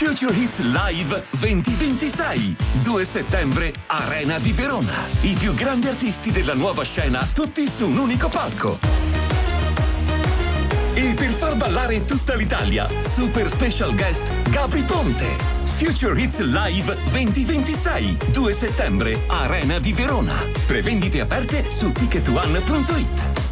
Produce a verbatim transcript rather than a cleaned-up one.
Future Hits Live duemilaventisei. due settembre, Arena di Verona. I più grandi artisti della nuova scena, tutti su un unico palco. E per far ballare tutta l'Italia, super special guest Gabry Ponte. Future Hits Live duemilaventisei. due settembre, Arena di Verona. Prevendite aperte su ticket one punto it.